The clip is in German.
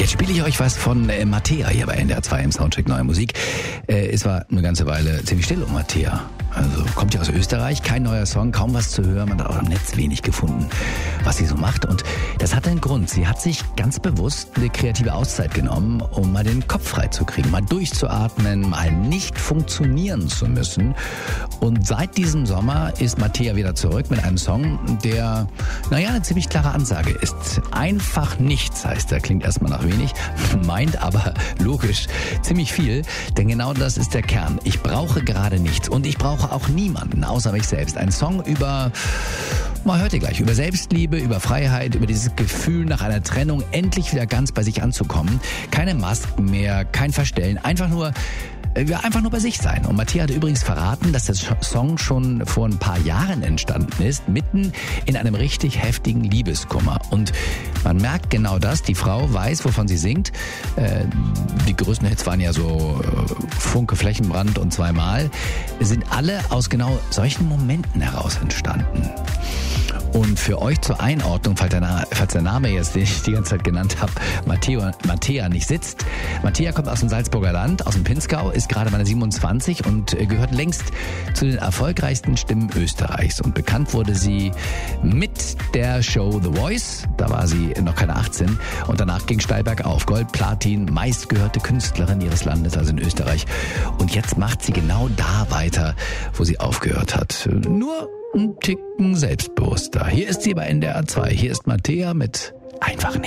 Jetzt spiele ich euch was von Mattea hier bei NDR 2 im Soundcheck Neue Musik. Es war eine ganze Weile ziemlich still um Mattea. Also kommt ja aus Österreich, kein neuer Song, kaum was zu hören, man hat auch im Netz wenig gefunden, was sie so macht. Und das hat einen Grund. Sie hat sich ganz bewusst eine kreative Auszeit genommen, um mal den Kopf frei zu kriegen, mal durchzuatmen, mal nicht funktionieren zu müssen. Und seit diesem Sommer ist Mattea wieder zurück mit einem Song, der, eine ziemlich klare Ansage ist. Einfach nichts heißt er, klingt erstmal nach wenig, meint aber logisch ziemlich viel, denn genau das ist der Kern. Ich brauche gerade nichts und ich brauche auch niemanden außer mich selbst. Ein Song über, mal hört ihr gleich, über Selbstliebe, über Freiheit, über dieses Gefühl nach einer Trennung endlich wieder ganz bei sich anzukommen. Keine Masken mehr, kein Verstellen, einfach nur bei sich sein. Und Mattea hat übrigens verraten, dass der Song schon vor ein paar Jahren entstanden ist, mitten in einem richtig heftigen Liebeskummer. Und man merkt genau das, die Frau weiß, wovon sie singt. Die größten Hits waren ja so Funke, Flächenbrand und Zweimal, sind alle aus genau solchen Momenten heraus entstanden. Und für euch zur Einordnung, falls der Name jetzt, den ich die ganze Zeit genannt habe, Mattea nicht sitzt. Mattea kommt aus dem Salzburger Land, aus dem Pinzgau, ist gerade mal 27 und gehört längst zu den erfolgreichsten Stimmen Österreichs. Und bekannt wurde sie mit der Show The Voice, da war sie noch keine 18 und danach ging steil bergauf. Gold, Platin, meistgehörte Künstlerin ihres Landes, also in Österreich. Und jetzt macht sie genau da weiter, wo sie aufgehört hat. Nur ein Ticken selbstbewusster. Hier ist sie bei NDR 2. Hier ist Mattea mit Einfach nicht.